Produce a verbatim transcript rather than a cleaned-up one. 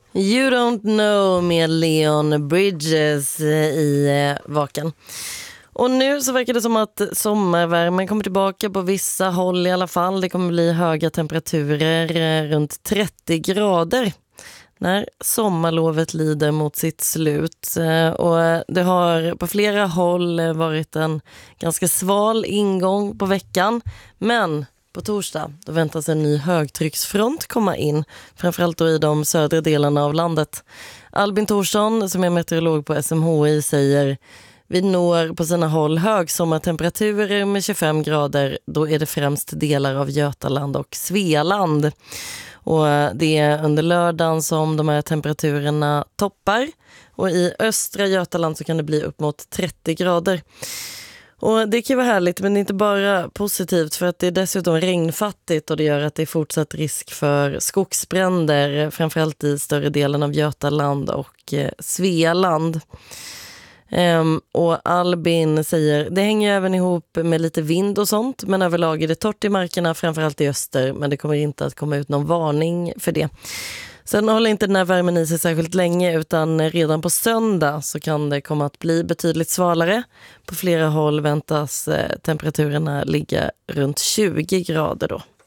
You don't know med Leon Bridges i Vaken. Och nu så verkar det som att sommarvärmen kommer tillbaka på vissa håll i alla fall. Det kommer bli höga temperaturer runt trettio grader när sommarlovet lider mot sitt slut. Och det har på flera håll varit en ganska sval ingång på veckan. Men på torsdag då väntas en ny högtrycksfront komma in, framförallt då i de södra delarna av landet. Albin Thorsson, som är meteorolog på S M H I, säger: vi når på sina håll högsommartemperaturer med tjugofem grader. Då är det främst delar av Götaland och Svealand. Och det är under lördagen som de här temperaturerna toppar. Och i östra Götaland så kan det bli upp mot trettio grader. Och det kan vara härligt, men det är inte bara positivt, för att det är dessutom regnfattigt och det gör att det är fortsatt risk för skogsbränder, framförallt i större delen av Götaland och eh, Svealand. Um, och Albin säger: det hänger även ihop med lite vind och sånt, men överlag är det torrt i markerna, framförallt i öster, men det kommer inte att komma ut någon varning för det. Sen håller inte den här värmen i sig särskilt länge, utan redan på söndag så kan det komma att bli betydligt svalare. På flera håll väntas eh, temperaturerna ligga runt tjugo grader då.